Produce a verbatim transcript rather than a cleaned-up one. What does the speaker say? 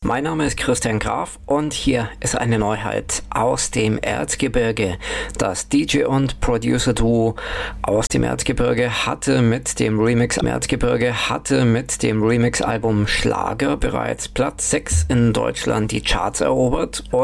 Mein Name ist Christian Graf und hier ist eine Neuheit aus dem Erzgebirge. Das D J und Producer-Duo aus dem Erzgebirge hatte mit dem Remix am Erzgebirge hatte mit dem Remix-Album Schlager bereits Platz sechs in Deutschland die Charts erobert. Und